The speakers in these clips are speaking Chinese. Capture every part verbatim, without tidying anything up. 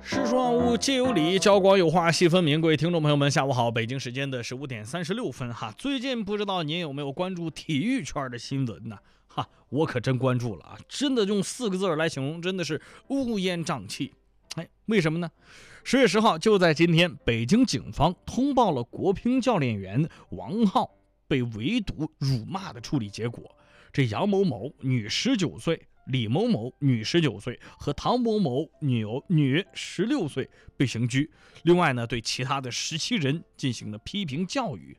事说万物皆有理，交广有话细分明。各位听众朋友们，下午好！北京时间的十五点三十六分哈。最近不知道您有没有关注体育圈的新闻呢？哈，我可真关注了啊！真的用四个字来形容，真的是乌烟瘴气。哎，为什么呢？十月十号，就在今天，北京警方通报了国乒教练员王浩被围堵辱骂的处理结果。这杨某某，女十九岁。李某某女十九岁和唐某某女女十六岁被刑拘，另外呢，对其他的十七人进行了批评教育。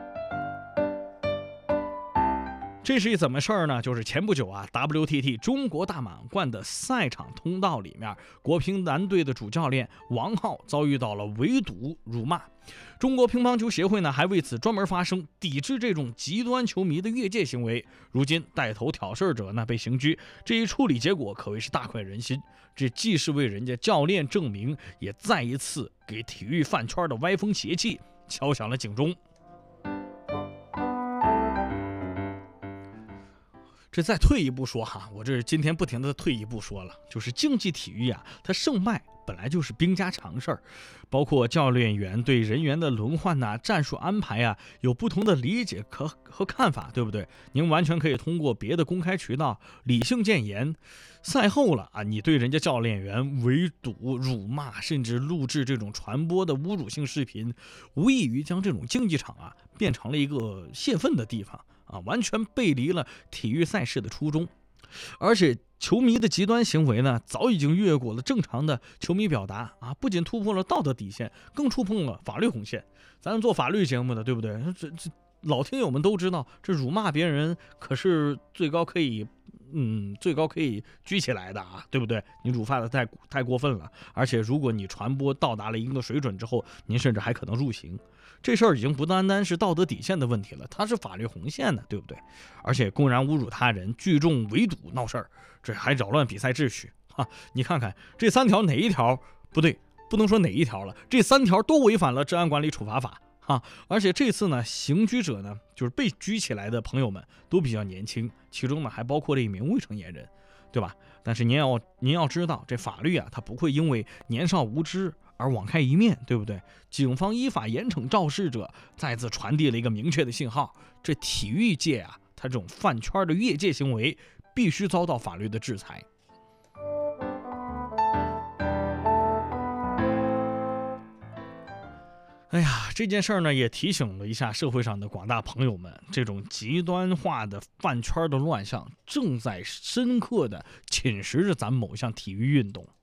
这是一怎么事儿呢？就是前不久啊 ，W T T 中国大满贯的赛场通道里面，国乒男队的主教练王浩遭遇到了围堵辱骂。中国乒乓球协会呢，还为此专门发声，抵制这种极端球迷的越界行为。如今带头挑事者呢被刑拘，这一处理结果可谓是大快人心。这既是为人家教练证明，也再一次给体育饭圈的歪风邪气敲响了警钟。这再退一步说哈，我这今天不停的退一步说了，就是竞技体育啊，它胜败本来就是兵家常事儿，包括教练员对人员的轮换呐、啊、战术安排啊，有不同的理解和和看法，对不对？您完全可以通过别的公开渠道理性谏言。赛后了啊，你对人家教练员围堵、辱骂，甚至录制这种传播的侮辱性视频，无异于将这种竞技场啊变成了一个泄愤的地方。啊，完全背离了体育赛事的初衷，而且球迷的极端行为呢，早已经越过了正常的球迷表达啊，不仅突破了道德底线，更触碰了法律红线。咱做法律节目的，对不对？这这老听友们都知道，这辱骂别人可是最高可以，嗯，最高可以拘起来的啊，对不对？你辱骂的太太过分了，而且如果你传播到达了一定的水准之后，您甚至还可能入刑。这事儿已经不单单是道德底线的问题了，它是法律红线的，对不对？而且公然侮辱他人、聚众围堵闹事儿，这还扰乱比赛秩序啊！你看看这三条哪一条不对？不能说哪一条了，这三条都违反了治安管理处罚法啊！而且这次呢，刑拘者呢，就是被拘起来的朋友们都比较年轻，其中呢还包括了一名未成年人，对吧？但是您要您要知道，这法律啊，它不会因为年少无知而网开一面，对不对？警方依法严惩肇事者，再次传递了一个明确的信号：这体育界啊，它这种饭圈的越界行为必须遭到法律的制裁。哎呀，这件事儿呢，也提醒了一下社会上的广大朋友们，这种极端化的饭圈的乱象，正在深刻的侵蚀着咱某项体育运动。